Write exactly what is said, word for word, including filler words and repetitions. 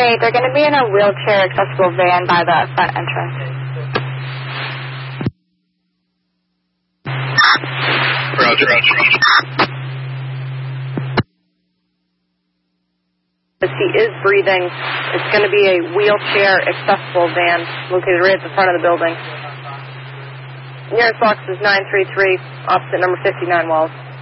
eight, they're going to be in a wheelchair-accessible van by the front entrance. Roger, roger, roger. As he is breathing, it's going to be a wheelchair-accessible van located right at the front of the building. Nearest box is nine three three, opposite number fifty-nine Walls.